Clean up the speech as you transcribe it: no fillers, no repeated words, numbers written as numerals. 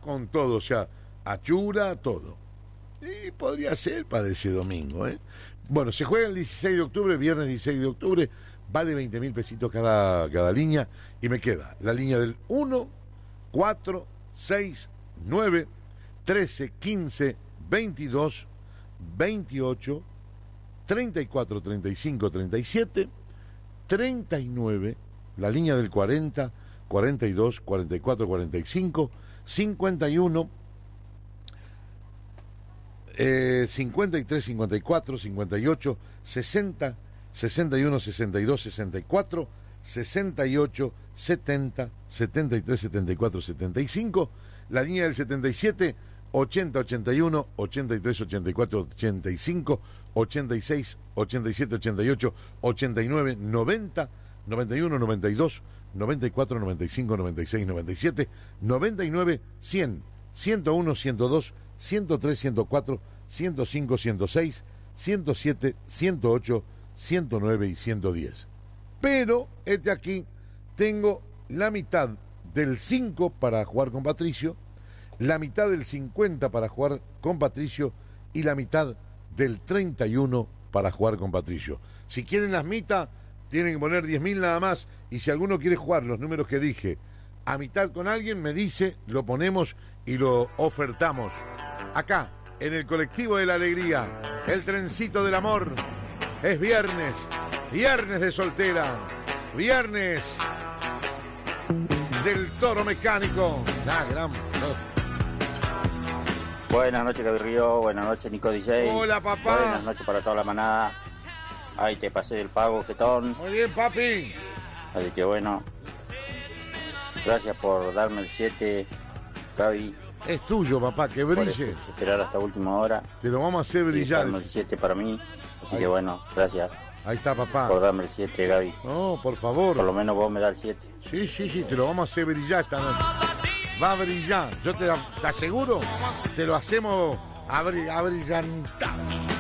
con todo, o sea, achura, todo. Y podría ser para ese domingo, ¿eh? Bueno, se juega el 16 de octubre, viernes 16 de octubre, vale 20.000 pesitos cada línea, y me queda la línea del 1, 4, 6, 9, 13, 15, 22, 28, 34, 35, 37, 39, la línea del 40, 42, 44, 45, 51, 53, 54, 58, 60, 61, 62, 64, 68, 70, 73, 74, 75, la línea del 77, 80, 81, 83, 84, 85, 86, 87, 88, 89, 90, 91, 92, 94, 95, 96, 97, 99, 100, 101, 102, 103, 104, 105, 106, 107, 108, 109 y 110. Pero, aquí, tengo la mitad del 5 para jugar con Patricio, la mitad del 50 para jugar con Patricio y la mitad del 31 para jugar con Patricio. Si quieren las mitas, tienen que poner 10.000 nada más, y si alguno quiere jugar los números que dije a mitad con alguien, me dice, lo ponemos y lo ofertamos. Acá, en el colectivo de la alegría, el trencito del amor, es viernes, viernes de soltera, viernes del toro mecánico. La gran... Buenas noches, Gaby Río. Buenas noches, Nico DJ. Hola, papá. Buenas noches para toda la manada. Ahí te pasé el pago, jetón. Muy bien, papi. Así que bueno, gracias por darme el 7, Gaby. Es tuyo, papá, que brille. Esperar hasta última hora. Te lo vamos a hacer brillar. Darme el 7 para mí. Así Ahí. que bueno, gracias. Ahí está, papá. Por darme el 7, Gaby. No, por favor. Por lo menos vos me das el 7. Sí, te lo vamos a hacer brillar esta noche. Va a brillar. Yo te aseguro, te lo hacemos abrillantado.